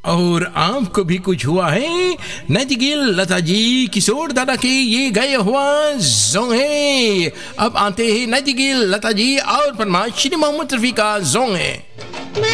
और आपको भी कुछ हुआ है? नजगिल लता जी किशोर दादा के ये गए हुआ जोंग है। अब आते हैं नजगिल लता जी और फरमाइश श्री मोहम्मद रफी का जोंग है।